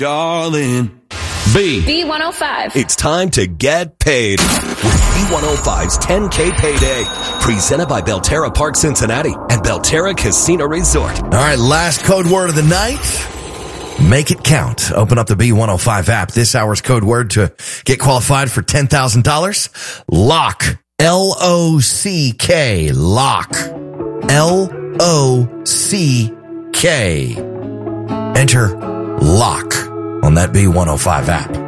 darling. B105. It's time to get paid with B105's 10K Payday. Presented by Belterra Park Cincinnati and Belterra Casino Resort. All right, last code word of the night. Make it count. Open up the B105 app. This hour's code word to get qualified for $10,000. Lock. L-O-C-K. Lock. L-O-C-K. Enter lock on that B105 app.